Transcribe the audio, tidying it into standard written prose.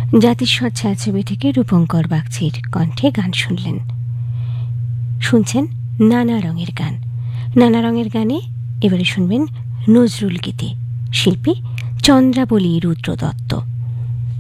জাতিস্বর ছায়াছবি থেকে রূপঙ্কর বাগচির কণ্ঠে গান শুনলেন। শুনছেন নানা রঙের গান। নানা রঙের গানে এবারে শুনবেন নজরুল গীতি, শিল্পী চন্দ্রাবলী রুদ্র দত্ত।